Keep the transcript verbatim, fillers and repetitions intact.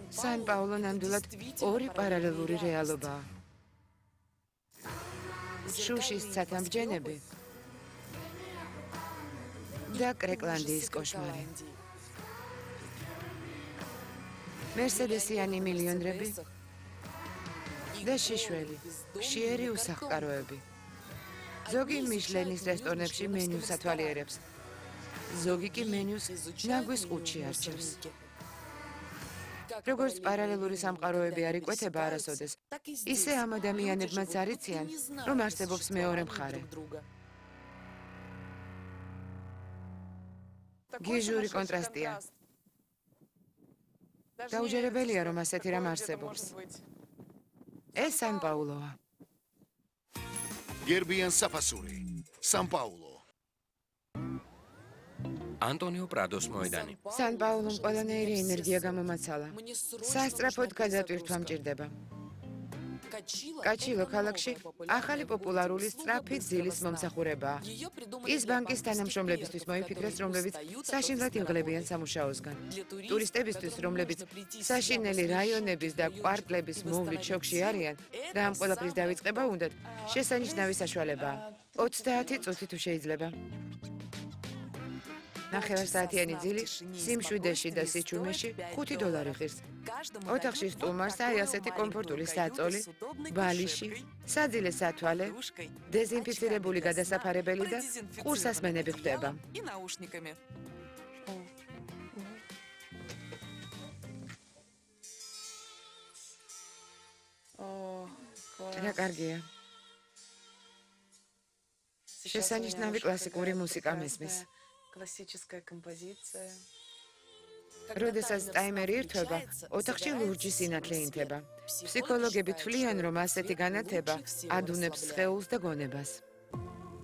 სან-პაულო ნამდვილად ორი პარალელური რეალობაა. შუშის ცათამბჯენები და კრეკლანდიის კოშმარი. მერსედესიანი მილიონრები და შიშველი, ხშირი უსახკაროები. ზოგი მიშლენის რესტორნებში მენიუს ათვალიერებს. ზოგი კი მენიუს ნაგვის ყუთში არჩევს. როგორც პარალელური სამყაროები არ იკვეთება არასოდეს, ისე ამ ადამიანებმაც არ იციან, რომ არსებობს მეორე მხარე. გიჟური კონტრასტია. დაუჯერებელია, რომ ასეთი რამ არსებობს. ეს სან-პაულოა. გერბიან საფასური, სან-პაულო. ანტონიო პრადოს მოედანი. სან-პაულომ ყველანაირი ენერგია გამომაცალა. სასწრაფოდ გადატვირთვა მჭირდება. კაჩილო ქალაქში ახალი პოპულარული სწრაფი ძილის მომსახურებაა. ის ბანკის თანამშრომლებისთვის მოიფიქრეს, რომლებიც საშინლად იღლებიან სამუშაოსგან. ტურისტებისთვის, რომლებიც საშინელი რაიონების და კვარტლების მოვლით შოქში არიან და ამ ყველაფრის დავიწყება უნდათ, შესანიშნავი საშუალებაა. ოცდაათი წუთი თუ შეიძლება. ნახევარსაათიანი ძილი სიმშვიდეში და სიჩუმეში ხუთი დოლარი ღირს. ოთახში სტუმარს აი ასეთი კომფორტული საწოლი, ბალიში, საძილე სათვალე, დეზინფიცირებული გადასაფარებელი და ყურსასმენები ხვდება. რა კარგია. შესანიშნავი კლასიკური მუსიკა მესმის. Классическая композиция. როდესაც ტაიმერი ირთვება, ოთახში ლურჯი სინათლე ინთება. ფსიქოლოგები თვლიან, რომ ასეთი განათება ადუნებს სხეულს და გონებას.